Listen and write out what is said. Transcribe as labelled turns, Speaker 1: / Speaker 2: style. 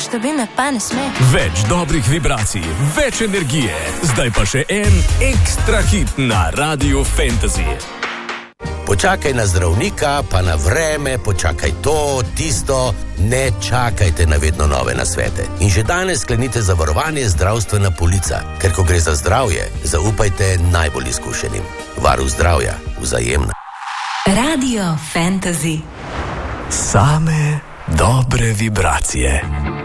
Speaker 1: štabine pa ne sme.
Speaker 2: Več dobrih vibracij, več energije. Zdaj pa še en ekstra hit na Radiu Fantasy.
Speaker 3: Počakaj na zdravnika, pa na vreme, počakaj to, tisto, ne čakajte na vedno nove nasvete. In že danes sklenite zavarovanje zdravstvena polica, ker ko gre za zdravje, zaupajte najbolj izkušenim. Varuh zdravja, Vzajemna.
Speaker 4: Radio Fantasy.
Speaker 2: Same dobre vibracije.